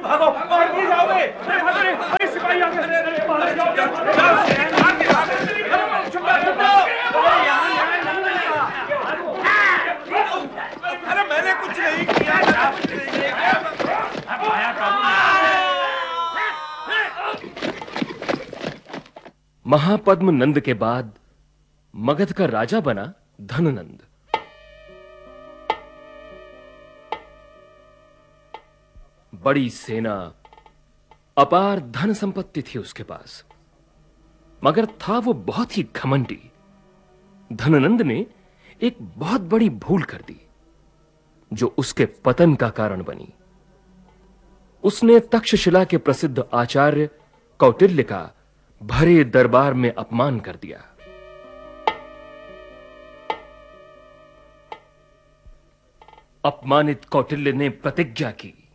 भागो और नहीं जाओगे। अरे सिपाही आ गए। अरे मैंने कुछ नहीं किया। महापद्म नंद के बाद मगध का राजा बना धननंद। बड़ी सेना, अपार धन संपत्ति थी उसके पास, मगर था वो बहुत ही घमंडी। धननंद ने एक बहुत बड़ी भूल कर दी जो उसके पतन का कारण बनी। उसने तक्षशिला के प्रसिद्ध आचार्य कौटिल्य का भरे दरबार में अपमान कर दिया। अपमानित कौटिल्य ने प्रतिज्ञा की